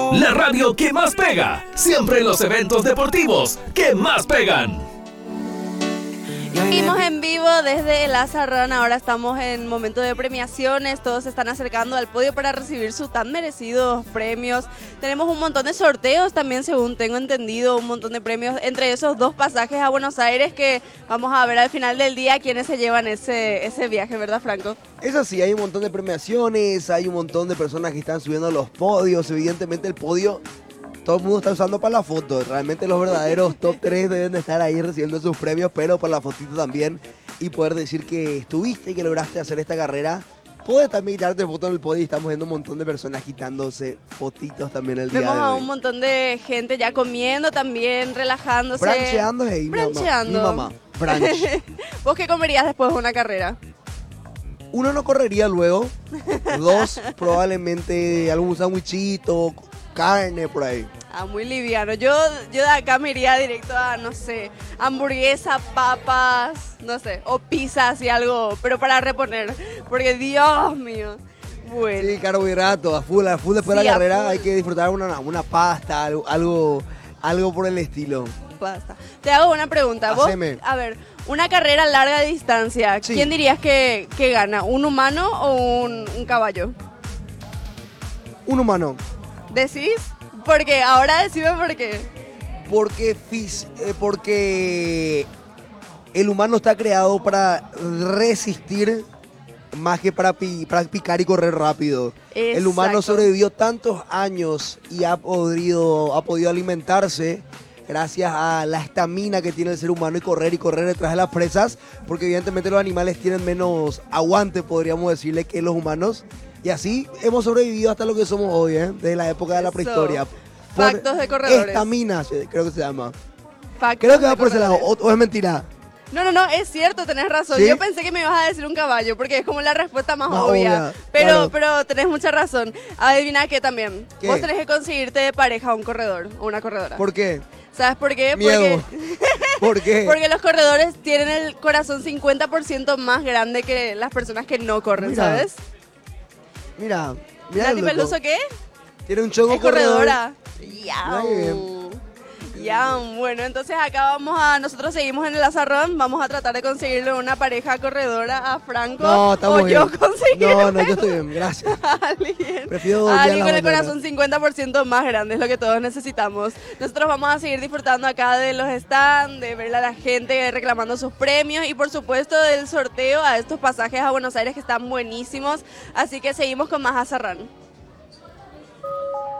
La radio que más pega, siempre en los eventos deportivos que más pegan. Seguimos en vivo desde el Azarrán, ahora estamos en momento de premiaciones, todos se están acercando al podio para recibir sus tan merecidos premios. Tenemos un montón de sorteos también, según tengo entendido, un montón de premios, entre esos 2 pasajes a Buenos Aires que vamos a ver al final del día quiénes se llevan ese viaje, ¿verdad, Franco? Es así, hay un montón de premiaciones, hay un montón de personas que están subiendo los podios, evidentemente el podio todo el mundo está usando para la foto. Realmente los verdaderos top 3 deben de estar ahí recibiendo sus premios, pero para la fotito también. Y poder decir que estuviste y que lograste hacer esta carrera. Puedes también quitarte foto en el podio y estamos viendo un montón de personas quitándose fotitos también el día de hoy. Vemos a un montón de gente ya comiendo también, relajándose. Brancheando, hey, Brancheando. Mi mamá. Brunch. ¿Vos qué comerías después de una carrera? 1, no correría luego. 2, probablemente algún sandwichito, carne por ahí. Muy liviano. Yo de acá me iría directo a, no sé, hamburguesa, papas, no sé, o pizza, así algo, pero para reponer, porque Dios mío. Bueno. Sí, carbohidratos, a full después de la carrera hay que disfrutar una pasta, algo por el estilo. Pasta. Te hago una pregunta. Haceme. Vos, a ver, una carrera a larga distancia, Sí. ¿Quién dirías que gana? ¿Un humano o un caballo? Un humano. ¿Decís? Porque ahora decime por qué. Porque el humano está creado para resistir más que para picar y correr rápido. Exacto. El humano sobrevivió tantos años y ha podido alimentarse gracias a la estamina que tiene el ser humano y correr detrás de las presas, porque evidentemente los animales tienen menos aguante, podríamos decirle, que los humanos. Y así hemos sobrevivido hasta lo que somos hoy, desde la época de la prehistoria. Factos de corredores. Estamina, creo que se llama. Factos Creo que de va por ese lado, corredores. o es mentira. No, es cierto, tenés razón. ¿Sí? Yo pensé que me ibas a decir un caballo, porque es como la respuesta más Más obvia. obvia, Pero claro. tenés mucha razón. Adivina qué también. ¿Qué? Vos tenés que conseguirte de pareja a un corredor o una corredora. ¿Por qué? ¿Sabes por qué? Miedo. ¿Por qué? Porque los corredores tienen el corazón 50% más grande que las personas que no corren, Mira, ¿sabes? Mira ¿Nati el loco. Peluso qué? Tiene un chongo Es corredora. Mira qué bien. Bueno, entonces acá nosotros seguimos en el Azarrón, vamos a tratar de conseguirle una pareja corredora a Franco. No, estamos o bien. yo conseguirme No, yo estoy bien, gracias. a alguien. Prefiero A ya alguien la con el mañana. corazón 50% más grande, es lo que todos necesitamos. Nosotros vamos a seguir disfrutando acá de los stands, de ver a la gente reclamando sus premios y por supuesto del sorteo a estos pasajes a Buenos Aires que están buenísimos. Así que seguimos con más Azarrán.